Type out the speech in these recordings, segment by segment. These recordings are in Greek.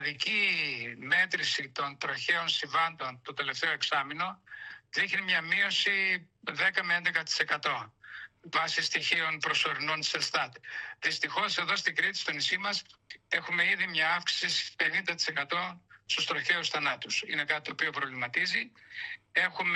δική μέτρηση των τροχαίων συμβάντων το τελευταίο εξάμηνο δείχνει μια μείωση 10 με 11% βάσει στοιχείων προσωρινών της Ελστάτ. Δυστυχώς εδώ στην Κρήτη, στο νησί μας, έχουμε ήδη μια αύξηση 50% στους τροχαίους θανάτους. Είναι κάτι το οποίο προβληματίζει. Έχουμε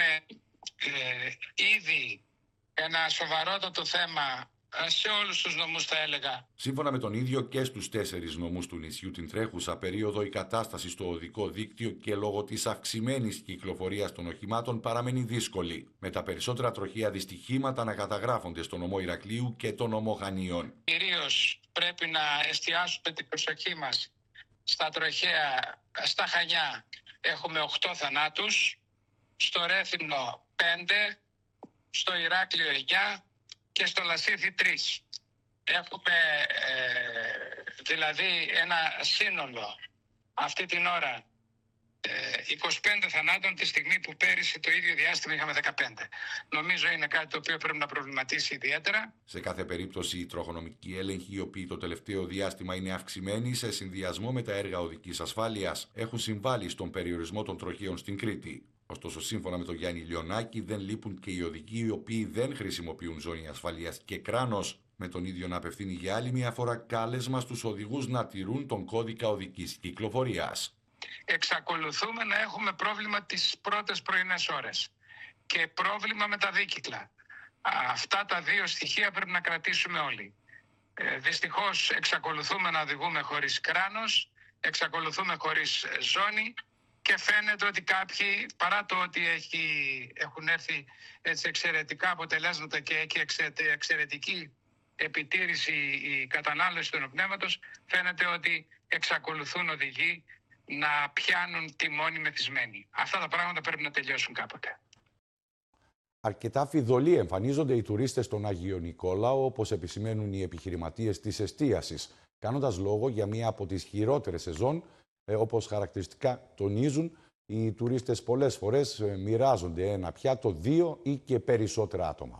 ήδη ένα σοβαρότατο θέμα σε όλους τους νομούς, θα έλεγα. Σύμφωνα με τον ίδιο, και στους 4 νομούς του νησιού την τρέχουσα περίοδο η κατάσταση στο οδικό δίκτυο και λόγω της αυξημένης κυκλοφορίας των οχημάτων παραμένει δύσκολη, με τα περισσότερα τροχαία δυστυχήματα να καταγράφονται στο νομό Ηρακλείου και το νομό Χανίων. Κυρίως πρέπει να εστιάσουμε την προσοχή μας στα τροχαία. Στα Χανιά έχουμε 8 θανάτους, στο Ρέθυμνο 5, στο Ηράκλειο 9 και στο Λασίθι 3. Έχουμε δηλαδή ένα σύνολο αυτή την ώρα 25 θανάτων, τη στιγμή που πέρυσι το ίδιο διάστημα είχαμε 15. Νομίζω είναι κάτι το οποίο πρέπει να προβληματίσει ιδιαίτερα. Σε κάθε περίπτωση, οι τροχονομικοί έλεγχοι, οι οποίοι το τελευταίο διάστημα είναι αυξημένοι σε συνδυασμό με τα έργα οδικής ασφάλειας, έχουν συμβάλει στον περιορισμό των τροχαίων στην Κρήτη. Ωστόσο, σύμφωνα με τον Γιάννη Λιονάκη, δεν λείπουν και οι οδικοί οι οποίοι δεν χρησιμοποιούν ζώνη ασφαλείας και κράνος, με τον ίδιο να απευθύνει για άλλη μια φορά κάλεσμα στους οδηγούς να τηρούν τον κώδικα οδικής κυκλοφορίας. Εξακολουθούμε να έχουμε πρόβλημα τις πρώτες πρωινές ώρες και πρόβλημα με τα δίκυκλα. Αυτά τα δύο στοιχεία πρέπει να κρατήσουμε όλοι. Δυστυχώς εξακολουθούμε να οδηγούμε χωρίς κράνος, εξακολουθούμε χωρίς ζώνη και φαίνεται ότι κάποιοι, παρά το ότι έχουν έρθει έτσι εξαιρετικά αποτελέσματα και έχει εξαιρετική επιτήρηση η κατανάλωση του πνεύματος, φαίνεται ότι εξακολουθούν οδηγοί να πιάνουν τιμόνι μεθυσμένοι. Αυτά τα πράγματα πρέπει να τελειώσουν κάποτε. Αρκετά φιδωλοί εμφανίζονται οι τουρίστες στον Άγιο Νικόλαο, όπως επισημαίνουν οι επιχειρηματίες της εστίασης, κάνοντας λόγο για μία από τις χειρότερες σεζόν, όπως χαρακτηριστικά τονίζουν. Οι τουρίστες πολλές φορές μοιράζονται ένα πιάτο, 2 ή και περισσότερα άτομα.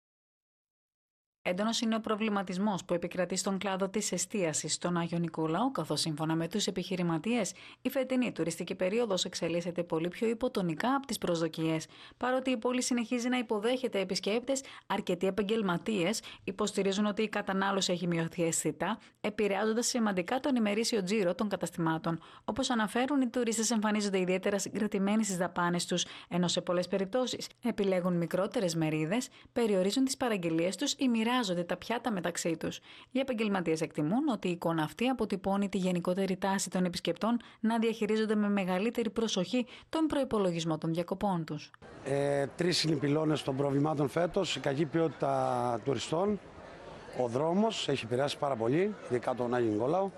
Έντονος είναι ο προβληματισμός που επικρατεί στον κλάδο της εστίασης στον Άγιο Νικόλαο, καθώς σύμφωνα με τους επιχειρηματίες, η φετινή τουριστική περίοδος εξελίσσεται πολύ πιο υποτονικά από τις προσδοκίες. Παρότι η πόλη συνεχίζει να υποδέχεται επισκέπτες, αρκετοί επαγγελματίες υποστηρίζουν ότι η κατανάλωση έχει μειωθεί αισθητά, επηρεάζοντας σημαντικά τον ημερήσιο τζίρο των καταστημάτων. Όπως αναφέρουν, οι τουρίστες εμφανίζονται ιδιαίτερα συγκρατημένοι στις δαπάνες τους, ενώ σε πολλές περιπτώσεις επιλέγουν μικρότερες μερίδες, περιορίζουν τις παραγγελίες τους ή μοιράζονται τα πιάτα μεταξύ τους. Οι επαγγελματίες εκτιμούν ότι η εικόνα αυτή αποτυπώνει τη γενικότερη τάση των επισκεπτών να διαχειρίζονται με μεγαλύτερη προσοχή τον προϋπολογισμό των διακοπών τους. 3 είναι οι πυλώνες των προβλημάτων φέτος: η κακή ποιότητα τουριστών, ο δρόμος έχει επηρεάσει πάρα πολύ, ειδικά τον Άγιο Νικόλαο,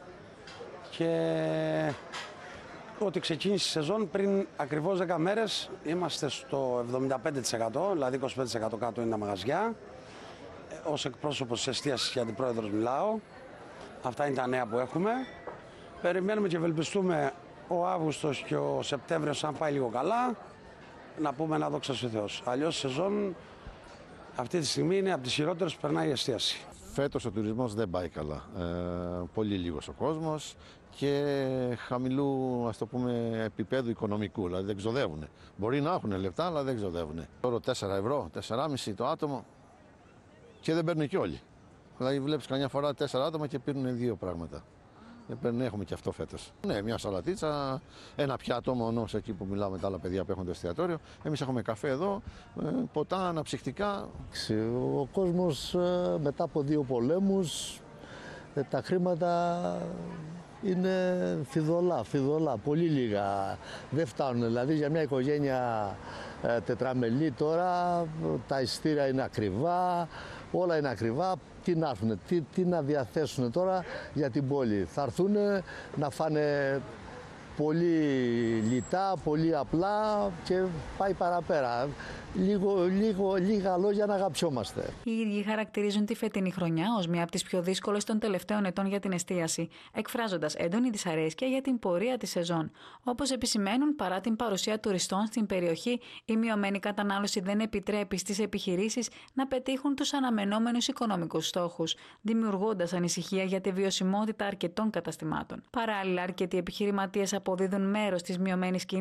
και ότι ξεκίνησε η σεζόν πριν ακριβώς 10 μέρες. Είμαστε στο 75%, δηλαδή 25% κάτω είναι τα μαγαζιά. Ως εκπρόσωπος της εστίασης και αντιπρόεδρος μιλάω. Αυτά είναι τα νέα που έχουμε. Περιμένουμε και ευελπιστούμε ο Αύγουστος και ο Σεπτέμβριος, αν πάει λίγο καλά, να πούμε να δόξα σε Θεός. Αλλιώς η σεζόν αυτή τη στιγμή είναι από τις χειρότερες που περνάει η εστίαση. Φέτος ο τουρισμός δεν πάει καλά. Πολύ λίγος ο κόσμος και χαμηλού, ας το πούμε, επίπεδου οικονομικού. Δηλαδή δεν ξοδεύουν. Μπορεί να έχουν λεφτά, αλλά δεν ξοδεύουν. Τώρα 4 ευρώ, 4,5 το άτομο. Και δεν παίρνουν και όλοι. Δηλαδή, βλέπεις καμιά φορά 4 άτομα και παίρνουν 2 πράγματα. Έχουμε και αυτό φέτος. Ναι, μια σαλατίτσα, ένα πιάτο μόνο εκεί που μιλάμε με τα άλλα παιδιά που έχουν το εστιατόριο. Εμείς έχουμε καφέ εδώ, ποτά, αναψυκτικά. Ο κόσμος μετά από 2 πολέμους, τα χρήματα είναι φιδωλά, πολύ λίγα. Δεν φτάνουν. Δηλαδή για μια οικογένεια τετραμελή τώρα τα εισιτήρια είναι ακριβά. Όλα είναι ακριβά. Τι να έρθουν, τι να διαθέσουν τώρα για την πόλη. Θα έρθουν να φάνε πολύ λιτά, πολύ απλά και πάει παραπέρα. Λίγα λόγια να αγαπιόμαστε. Οι ίδιοι χαρακτηρίζουν τη φετινή χρονιά ως μία από τις πιο δύσκολες των τελευταίων ετών για την εστίαση, εκφράζοντας έντονη δυσαρέσκεια για την πορεία της σεζόν. Όπως επισημαίνουν, παρά την παρουσία τουριστών στην περιοχή, η μειωμένη κατανάλωση δεν επιτρέπει στις επιχειρήσεις να πετύχουν τους αναμενόμενους οικονομικούς στόχους, δημιουργώντας ανησυχία για τη βιωσιμότητα αρκετών καταστημάτων. Παράλληλα, αρκετοί επιχειρηματίες αποδίδουν μέρος της μειωμένης